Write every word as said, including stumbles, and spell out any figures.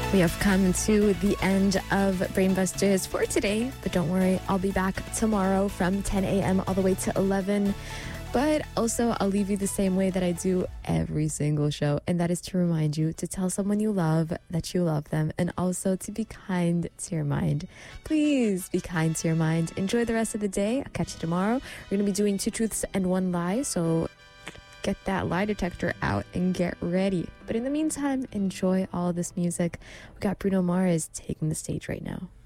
We have come to the end of Brainbusters for today, but don't worry, I'll be back tomorrow from ten a.m. all the way to eleven. But also, I'll leave you the same way that I do every single show, and that is to remind you to tell someone you love that you love them, and also to be kind to your mind. Please be kind to your mind. Enjoy the rest of the day. I'll catch you tomorrow. We're going to be doing two truths and one lie, so get that lie detector out and get ready. But in the meantime, enjoy all this music. We got Bruno Mars taking the stage right now.